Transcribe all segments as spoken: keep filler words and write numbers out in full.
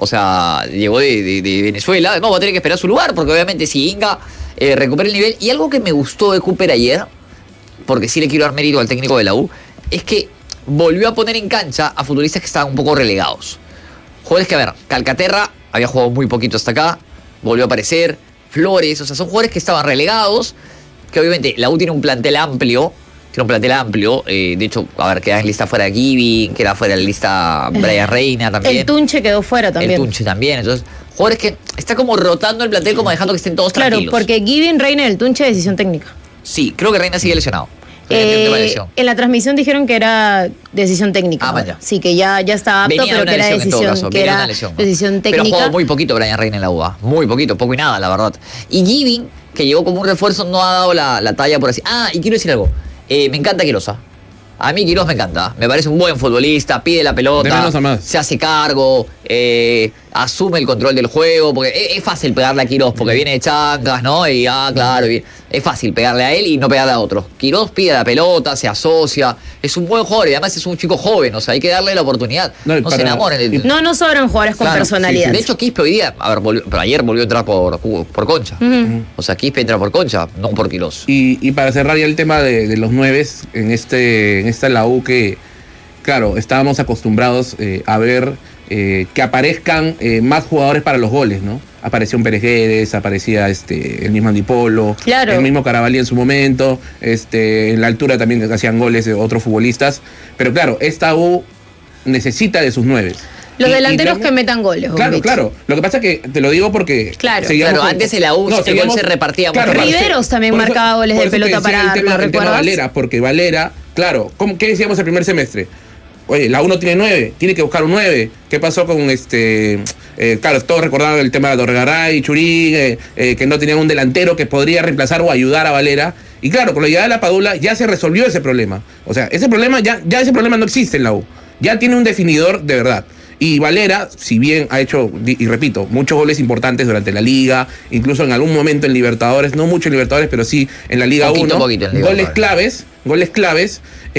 O sea, llegó de, de, de Venezuela. No, va a tener que esperar su lugar, porque obviamente si Inga eh, recupera el nivel. Y algo que me gustó de Cooper ayer, porque sí le quiero dar mérito al técnico de la U, es que volvió a poner en cancha a futbolistas que estaban un poco relegados. Jugadores que, a ver, Calcaterra había jugado muy poquito hasta acá, volvió a aparecer, Flores, o sea, son jugadores que estaban relegados, que obviamente la U tiene un plantel amplio, tiene un plantel amplio, eh, de hecho, a ver, queda en lista fuera Giving, queda fuera de la lista Brian Reina también. El Tunche quedó fuera también. El Tunche también, entonces, jugadores que está como rotando el plantel, como dejando que estén todos claro, tranquilos. Claro, porque Giving, Reina y el Tunche, decisión técnica. Sí, creo que Reina sigue lesionado. Eh, en la transmisión dijeron que era decisión técnica. Ah, vaya. Sí, que ya, ya estaba apto, venía pero que era decisión, caso, que era lesión, ¿no? decisión técnica. Pero jugó muy poquito Brian Reina en la U A. Muy poquito, poco y nada, la verdad. Y Giving, que llegó como un refuerzo, no ha dado la, la talla por así. Ah, y quiero decir algo. Eh, me encanta Quirosa. A mí Quiroz me encanta. Me parece un buen futbolista, pide la pelota, se hace cargo, eh, asume el control del juego, porque es, es fácil pegarle a Quiroz, porque viene de chancas, ¿no? Y ah, claro, y es fácil pegarle a él y no pegarle a otros. Quiroz pide la pelota, se asocia, es un buen jugador y además es un chico joven, o sea, hay que darle la oportunidad. No, no para, se enamoren. No, no sobran jugadores con claro, personalidad. Sí, sí. De hecho, Quispe hoy día, a ver, volvió, pero ayer volvió a entrar por, por Concha. Uh-huh. O sea, Quispe entra por Concha, no por Quiroz. Y, y para cerrar ya el tema de, de los nueves, en este, en esta la U que, claro, estábamos acostumbrados eh, a ver eh, que aparezcan eh, más jugadores para los goles, ¿no? Apareció un Pérez Guedes, aparecía este, el mismo Andipolo, claro. el mismo Carabalí en su momento, este, en la altura también hacían goles de otros futbolistas. Pero claro, esta U necesita de sus nueves. Los y, delanteros y que metan goles. Claro, claro. Lo que pasa es que te lo digo porque... Claro, claro con, antes en la U no, el seguimos, gol se repartía. Claro, mucho. Riveros también eso, marcaba goles de pelota para el tema, el tema Valera, porque Valera, claro, ¿cómo, ¿qué decíamos el primer semestre? Oye, la U no tiene nueve, tiene que buscar un nueve. ¿Qué pasó con este...? Eh, claro, todos recordaban el tema de Dorregaray, Churín, eh, eh, que no tenían un delantero que podría reemplazar o ayudar a Valera. Y claro, con la llegada de la Padula ya se resolvió ese problema. O sea, ese problema, ya, ya ese problema no existe en la U. Ya tiene un definidor de verdad. Y Valera, si bien ha hecho, y repito, muchos goles importantes durante la Liga, incluso en algún momento en Libertadores, no mucho en Libertadores, pero sí en la Liga uno, goles claves, goles claves,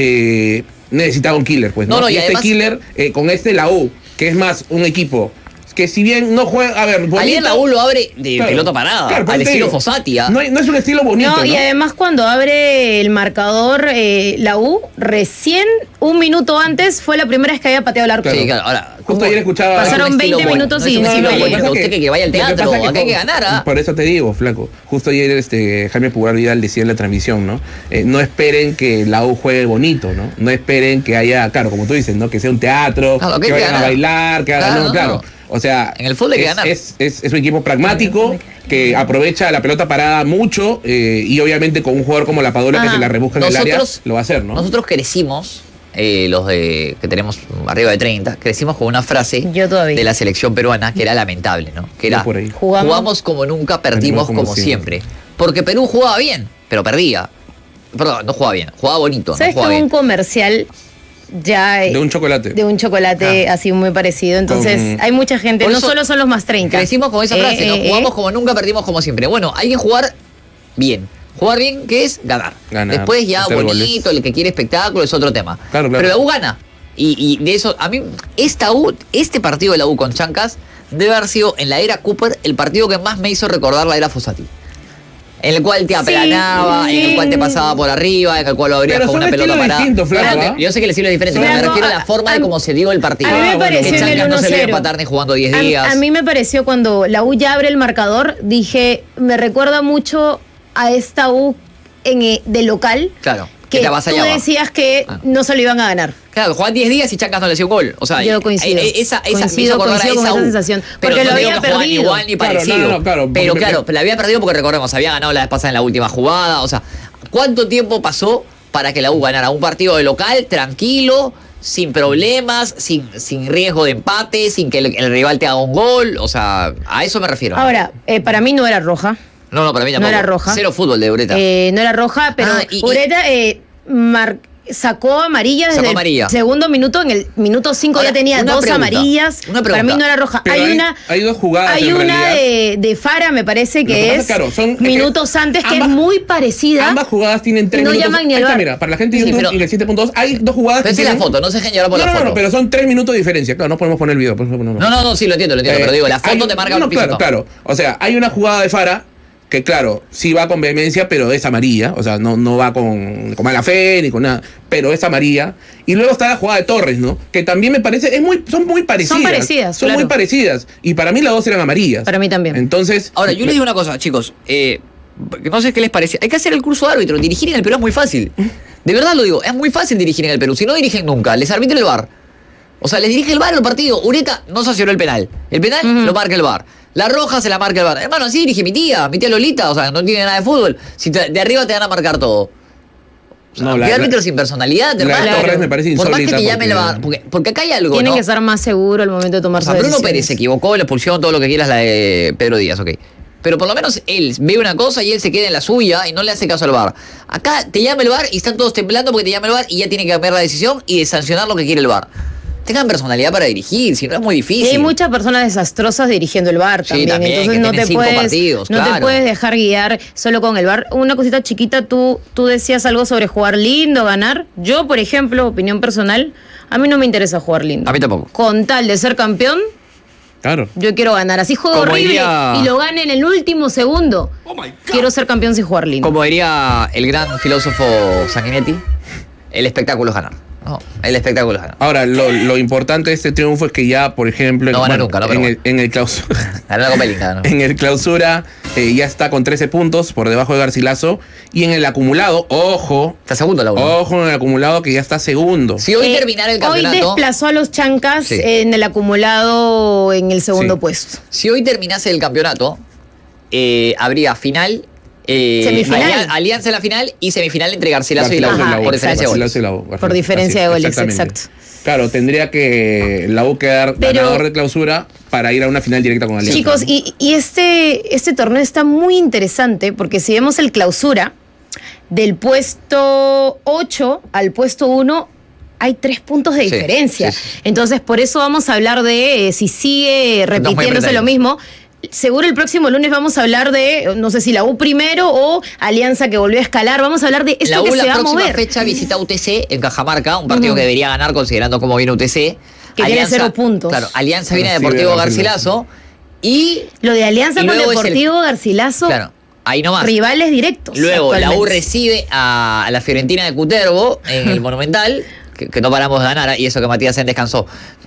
eh, necesitaba un killer, pues, ¿no? no, no y, y este además, killer, eh, con este la U, que es más un equipo que si bien no juega, a ver, bonito, ayer la U lo abre de claro, pelota parada, claro, al estilo Fossati. No, no es un estilo bonito, no, ¿no? Y además cuando abre el marcador eh, la U, recién un minuto antes fue la primera vez que había pateado el arco. Sí, claro, ahora, justo ayer escuchaba... Pasaron veinte minutos y... No, no, no, no, bueno, usted que, que vaya al teatro, que acá hay que ganar, ¿ah? Por eso te digo, flaco, justo ayer este, Jaime Pugar Vidal decía en la transmisión, ¿no? Eh, no esperen que la U juegue bonito, ¿no? No esperen que haya, claro, como tú dices, ¿no? Que sea un teatro, claro, que, que vayan a bailar, que hagan, claro, no, claro. No. O sea, en el fútbol hay que ganar. Es, es, es un equipo pragmático que aprovecha la pelota parada mucho eh, y obviamente con un jugador como la Padula ah, que se la rebusca en nosotros, el área, lo va a hacer, ¿no? Nosotros crecimos, eh, los de que tenemos arriba de treinta, crecimos con una frase Yo de la selección peruana que era lamentable, ¿no? Que era, por ahí. Jugamos, jugamos como nunca, perdimos como, como siempre. siempre. Porque Perú jugaba bien, pero perdía. Perdón, no jugaba bien, jugaba bonito. ¿Sabes no que jugaba un bien. comercial... Ya, de un chocolate. De un chocolate ah. así muy parecido. Entonces, con... hay mucha gente, no solo son los más treinta. Crecimos con esa frase, eh, ¿no? Eh, Jugamos eh. como nunca, perdimos como siempre. Bueno, hay que jugar bien. Jugar bien, ¿qué es? Ganar. ganar Después ya bonito, goles. El que quiere espectáculo es otro tema. Claro, claro. Pero la U gana. Y, y de eso, a mí, esta U, este partido de la U con Chancas debe haber sido en la era Cooper el partido que más me hizo recordar la era Fossati. En el cual te aplanaba, sí, en el cual te pasaba por arriba, en el cual lo abrías pero con una pelota parada. Flaco, yo sé que el estilo es diferente, pero me refiero a la forma a, de cómo se dio el partido. A mí me pareció que en el no uno cero. Se le iba a empatar ni jugando diez días. A, a mí me pareció cuando la U ya abre el marcador, dije, me recuerda mucho a esta U en, de local. Claro. Que tú decías que ah. no se lo iban a ganar. Claro, jugaban diez días y Chancas no le hacía un gol. O sea, yo coincido. Esa, esa, coincido, me hizo coincido con esa, esa sensación. Pero porque no lo había que perdido. Igual ni claro, parecido. No, no, claro, pero claro, me... la había perdido porque recordemos, había ganado la vez pasada en la última jugada. O sea, ¿cuánto tiempo pasó para que la U ganara un partido de local tranquilo, sin problemas, sin, sin riesgo de empate, sin que el, el rival te haga un gol? O sea, a eso me refiero. Ahora, eh, para mí no era roja. No, no, para mí tampoco. No era roja. Cero fútbol de Ureta. Eh, no era roja, pero ah, y, Ureta... Eh, Mar, sacó amarilla desde Sacó amarilla. el segundo minuto, en el minuto cinco ya tenía una dos pregunta, amarillas. una Para pregunta. mí no era roja. Pero Hay, hay- una hay dos jugadas, Hay en una realidad. de, de Fara, me parece Lo que que pasa, es claro, son- es que minutos antes, que ambas- es muy parecida. Ambas jugadas tienen tres y no minutos. llaman ni Ahí al está, V A R. mira, para la gente de Sí, YouTube pero- en el siete punto dos hay dos jugadas Pero que esa es la tienen- foto, no se dejen llevar por no, la no, foto. no, pero son tres minutos de diferencia. Claro, no podemos poner el video. Por eso no, No, no, no, sí, lo entiendo, lo entiendo. Eh, pero digo, la foto hay- te marca no, un piso. claro, claro. O sea, hay una jugada de Fara que, claro, sí va con vehemencia, pero es amarilla. O sea, no, no va con, con mala fe ni con nada, pero es amarilla. Y luego está la jugada de Torres, ¿no? Que también me parece, es muy, son muy parecidas. Son parecidas, Son claro. muy parecidas. Y para mí las dos eran amarillas. Para mí también. Entonces. Ahora, yo les digo una cosa, chicos. Eh, no sé qué les parece. Hay que hacer el curso de árbitro. Dirigir en el Perú es muy fácil. De verdad lo digo, es muy fácil dirigir en el Perú. Si no dirigen nunca, les arbitra el V A R. O sea, les dirige el V A R al partido. Ureta no sancionó el penal. El penal Ujú. lo marca el V A R. La roja se la marca el V A R. Hermano, así dirige mi tía, mi tía Lolita. O sea, no tiene nada de fútbol. Si te- de arriba te van a marcar todo. O sea, No, la- ¿qué árbitro la- sin personalidad, la hermano? de Torres me parece Por más que insólita te llame el porque- V A R. Porque, porque acá hay algo, Tienen ¿no? que estar más seguros al momento de tomar O sea, sus Bruno decisiones. Pérez se equivocó, la expulsión, todo lo que quieras, la de Pedro Díaz, ok. Pero por lo menos él ve una cosa y él se queda en la suya y no le hace caso al V A R. Acá te llama el V A R y están todos temblando porque te llama el V A R y ya tiene que cambiar la decisión y de sancionar lo que quiere el V A R. Tengan personalidad para dirigir, si no es muy Y difícil. hay muchas personas desastrosas dirigiendo el V A R Sí, también. también, Entonces que no tienen te cinco puedes, partidos, no claro. te puedes dejar guiar solo con el V A R. Una cosita chiquita, tú, tú decías algo sobre jugar lindo, ganar. Yo, por ejemplo, opinión personal, a mí no me interesa jugar lindo. A mí tampoco. Con tal de ser campeón, Claro. yo quiero ganar. Así juego Como horrible diría- y lo gane en el último segundo. Quiero ser campeón sin jugar lindo. Como diría el gran filósofo Sanguinetti, el espectáculo es ganar. No, el espectáculo es ganar. Ahora, lo, lo importante de este triunfo es que ya, por ejemplo, No gana nunca, ¿no? Pero en, el, bueno. en, el clausura, Ganó la Copa Inca, ¿no? en el clausura eh, ya está con trece puntos por debajo de Garcilaso. Y en el acumulado, ojo, Está segundo la uno. ojo en el acumulado que ya está segundo. Si hoy Eh, terminara el hoy campeonato. desplazó a los Chancas Sí. en el acumulado en el segundo Sí. puesto. Si hoy terminase el campeonato, eh, habría final, eh, Semifinal. alia- alianza en la final y semifinal entre Garcilaso y la U. Garcilaso y la U, por diferencia de Garcilaso goles. y la U, Por diferencia de goles, exactamente. exacto. Claro, tendría que la U quedar Pero- ganador de clausura para ir a una final directa con Alianza. Chicos, y, y este, este torneo está muy interesante porque si vemos el clausura, del puesto ocho al puesto uno hay tres puntos de Sí, diferencia. sí, sí. Entonces, por eso vamos a hablar de eh, si sigue repitiéndose apretaditos. lo mismo. Seguro el próximo lunes vamos a hablar de, no sé si la U primero o Alianza que volvió a escalar. Vamos a hablar de esto La U que se la va a próxima mover. fecha visita U T C en Cajamarca, un partido Ujú. que debería ganar considerando cómo viene U T C. Que tiene cero puntos. Claro, Alianza viene a Recibe Deportivo a Garcilaso y Lo de Alianza Y con luego es el- Deportivo Garcilaso, claro, ahí nomás. rivales directos. Luego la U actualmente. recibe a, a la Fiorentina de Cutervo en el Monumental, que, que no paramos de ganar, y eso que Matías Sen descansó.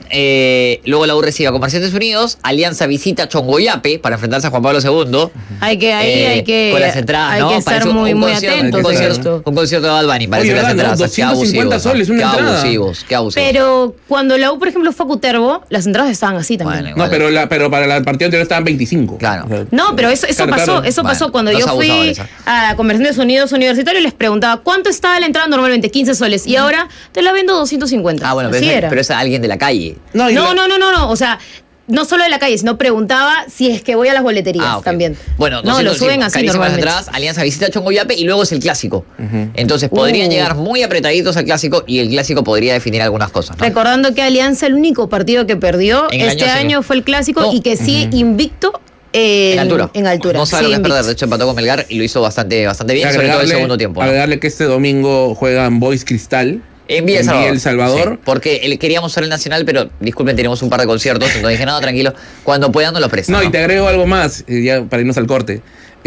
Eh, luego la U recibe a Comerciantes Unidos, Alianza visita a Chongoyape para enfrentarse a Juan Pablo segundo. Hay que, ahí Eh, hay que, con las entradas, hay ¿no? que estar Parece un- muy, un muy concierto- atentos un a concierto- esto. Un concierto de Bad Bunny, parece Oye, que las ¿verdad, no? entradas. Qué doscientos cincuenta abusivos, soles ¿no? una Qué entrada. abusivos, qué abusivos. Pero cuando la U, por ejemplo, fue a Cutervo, las entradas estaban así también. Bueno, No, igual. pero, la, pero para el partido anterior estaban veinticinco. Claro. O sea, No, pero eso, eso claro, pasó, claro. eso Bueno, pasó cuando no yo se fui abusadores, ¿eh? a Comerciantes Unidos Universitario y les preguntaba cuánto estaba la entrada normalmente, quince soles, y ahora te la vendo doscientos cincuenta. Ah, bueno, Así pero, es, era. pero es alguien de la calle. No, y no, la- no, no, no, no, o sea, no solo de la calle, sino preguntaba si es que voy a las boleterías Ah, ok. también. Bueno, no, lo doscientos suben así carísimas normalmente. entradas, Alianza visita a Chongoyape y luego es el clásico. Entonces podrían Uh. llegar muy apretaditos al clásico y el clásico podría definir algunas cosas, ¿no? Recordando que Alianza, el único partido que perdió En el este año, sí. año fue el clásico No. y que sí invicto eh, En altura. En altura. No sabe sí, lo que es perder. invicto. De hecho, empató con Melgar y lo hizo bastante, bastante bien, sobre todo el segundo tiempo, ¿no? Agregarle que este domingo juegan Boys Cristal. En Villa El Salvador. El Salvador. Sí, porque el- queríamos ser el Nacional, pero disculpen, tenemos un par de conciertos. Entonces dije, no, tranquilo, cuando puedan nos lo prestan. No, ¿no? y te agrego algo más, eh, ya para irnos al corte.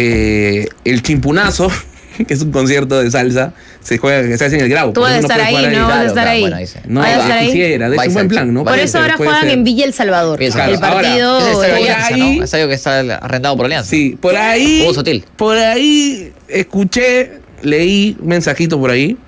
Eh, el Chimpunazo, que es un concierto de salsa, se juega, se hace en el Grau. Tú por vas a eso estar puedes ahí, jugar ¿no? Vas a Claro, estar claro, ahí. bueno, ahí sí. No, Vas a ya estar ahí. quisiera, es Vais un buen al- plan, ¿no? Por Puede eso ser, ahora puede juegan ser. en Villa El Salvador. Villa El Salvador. El Ahora, partido. Es el estadio de Por Alianza, ahí- ¿no? Es algo que está arrendado por Alianza. Sí, por ahí. Hugo Sotil. Por ahí escuché, leí un mensajito por ahí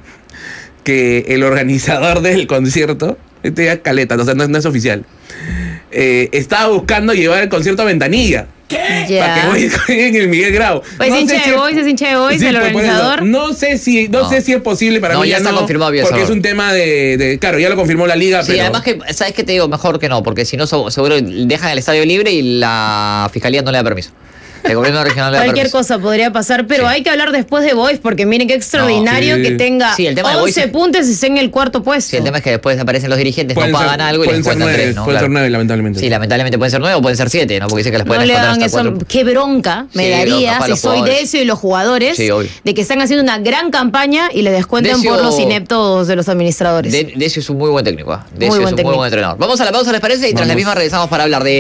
que el organizador del concierto, este ya es caleta, o sea, no, es- no es oficial, eh, estaba buscando llevar el concierto a Ventanilla. Para que Ya. jueguen en el Miguel Grau. Pues No hincha sé de si- Boys, es hincha de Boys, el pues, por eso. organizador. No sé si, no, No. sé si es posible para No, mí. ya está no, confirmado Villa Porque es Salvador. un tema de, de- claro, ya lo confirmó la liga, Sí, pero además que, ¿sabes qué te digo? Mejor que no, porque si no, so- seguro dejan el estadio libre y la fiscalía no le da permiso. El gobierno regional le da Cualquier permiso. cosa podría pasar, pero Sí. hay que hablar después de Boys, porque miren qué extraordinario No, sí. que tenga Sí, el tema de Boys once es- puntos y esté en el cuarto puesto. Sí, el tema es que después aparecen los dirigentes, Pueden no ser- pagan algo y pueden les ser cuentan nueve, tres, ¿no? pueden Claro. ser nueve, lamentablemente. Sí, lamentablemente pueden ser nueve o pueden ser siete, ¿no? Porque dice que les No pueden le descontar hagan hasta eso. cuatro. Qué bronca me Sí, daría bronca para si los soy jugadores. Decio y los jugadores Sí, obvio. de que están haciendo una gran campaña y le descuentan Decio- por los ineptos de los administradores. De- Decio es un muy buen técnico. ¿eh? Decio buen es un técnico. muy buen entrenador. Vamos a la pausa, ¿les parece? Y tras la Vamos. misma regresamos para hablar de